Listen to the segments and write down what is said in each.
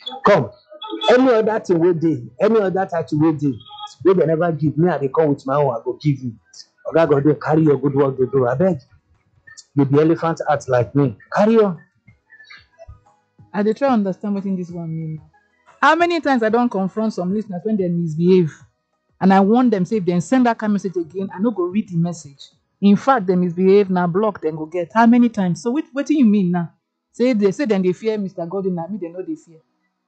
Come, any other thing wey dey, any other title wey dey, wey dem never give me, I dey come with my own, I go give you. Oga Godwin, carry your good work dey go. Abeg, you be elephant heart like me. Carry on. I dey try understand wetin this one mean. How many times I don confront some listeners when dem misbehave, and I warn dem say if dem send that kind message again, I no go read the message. In fact, dem misbehave, na block dem go get. How many times? So wetin you mean now? Say dem dey fear Mr. Godwin, na me dem no dey fear.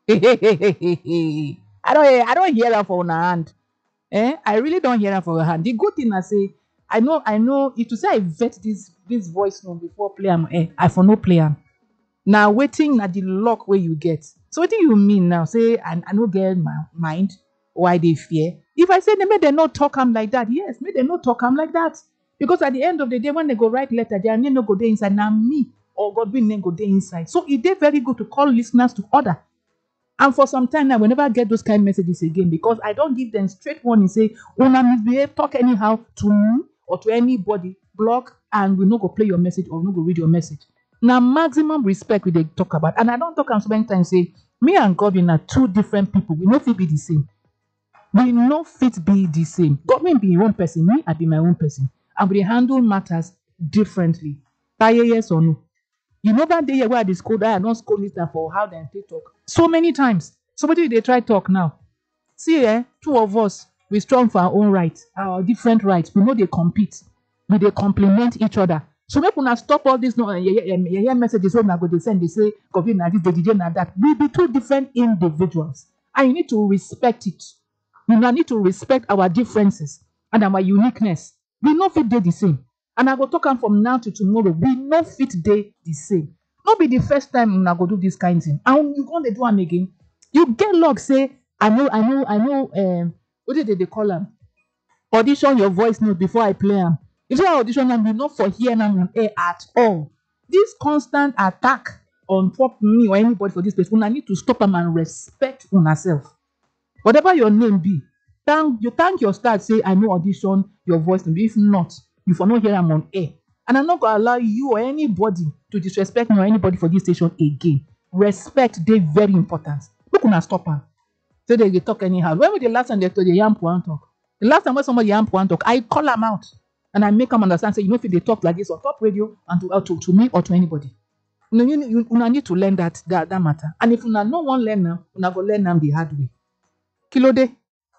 I don't hear am for una hand. I really don't hear am for your hand. The good thing I say, I know. If to say I vet this voice note before play am, I for no play am. Now waiting na the luck where you get. So what do you mean now? Say I no get my mind why they fear. If I say they may they not talk am like that, yes, may they not talk am like that. Because at the end of the day, when they go write letter, their name no go there inside. Now me or Godwin name go there inside. So it dey very good to call listeners to order. And for some time now, we never get those kind of messages again because I don't give them straight warning. Say, una misbehave, talk anyhow to me or to anybody, block, and we no go play your message or no go read your message. Now, maximum respect we dey talk about. And I don't talk am so many times say, me and Godwin are two different people. We no fit be the same. We no fit be the same. Godwin be one person, me, I be my own person. And we handle matters differently. Yes or no? You know that day where I scold, I don't scold listener for how they talk. So many times. Somebody they try talk now. See, two of us, we strong for our own rights, our different rights. We know they compete. We they complement each other. So make una stop all this messages when I go they send, they say, COVID na this, DJ na that. We be two different individuals. And you need to respect it. You need to respect our differences and our uniqueness. We no fit dey the same. And I go talk am from now to tomorrow. We no fit dey the same. No be the first time una go do this kind of thing. And you go dey do am again. You get luck say, I know, what did they call am? Audition your voice note before I play am. If I audition am, you not for hearing am on air at all. This constant attack on top me or anybody for this place, una need to stop am and respect una self. Whatever your name be, thank your start say I know audition your voice note. If not, you for not hear am on air. And I'm not gonna allow you or anybody to disrespect me or anybody for this station again. Respect dey very important. Make una stop am. Say they talk anyhow. When was the last time they told the yamp one talk? The last time when somebody yamp one talk, I call them out and I make them understand. Say you know if they talk like this on top radio and to me or to anybody. You need to learn that matter. And if you no one learn now, you go learn them the hard way. Kilode.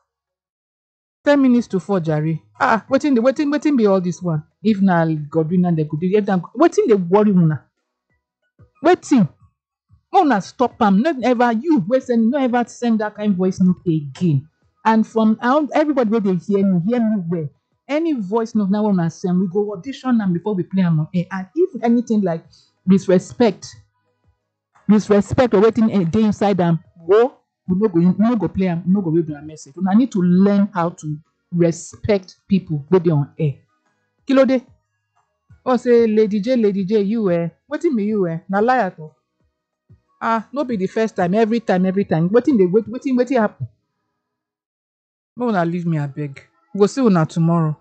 10 minutes to 4, Jerry. Waiting be all this one. If na Godwin and they could do waiting they worry una. Waiting. Una stop am. Not ever you no ever send that kind of voice note again. And from everybody where they hear me well. Any voice note now una send, we go audition them before we play them on air. And if anything like disrespect or waiting day inside them, go. We no go play am, we no go read their message. I need to learn how to respect people wey dey on air. Kilode. Oh, say Lady J, you wetin be you na liar talk. No be the first time, every time. Wetin happen? No una leave me abeg. Go see una tomorrow.